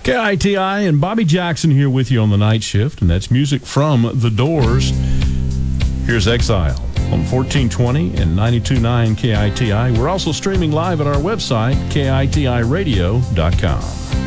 KITI and Bobby Jackson here with you on the night shift, and that's music from The Doors. Here's Exile on 1420 and 92.9 KITI. We're also streaming live at our website, kitiradio.com.